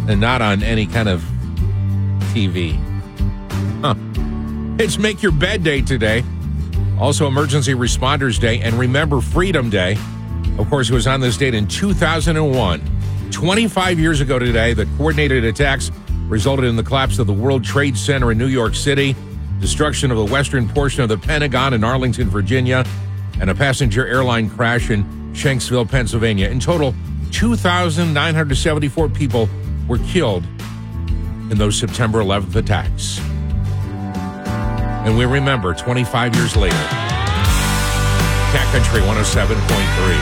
and not on any kind of TV. Huh. It's Make Your Bed Day today. Also Emergency Responders Day and Remember Freedom Day. Of course, it was on this date in 2001. 25 years ago today, the coordinated attacks resulted in the collapse of the World Trade Center in New York City, destruction of the western portion of the Pentagon in Arlington, Virginia, and a passenger airline crash in Shanksville, Pennsylvania. In total, 2,974 people were killed in those September 11th attacks. And we remember 25 years later. Cat Country 107.3.